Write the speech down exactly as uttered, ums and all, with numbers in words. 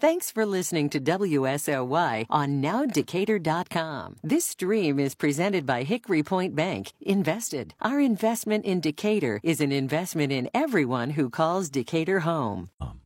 Thanks for listening to W S L Y on now decatur dot com. This stream is presented by Hickory Point Bank. Invested. Our investment in Decatur is an investment in everyone who calls Decatur home. Um.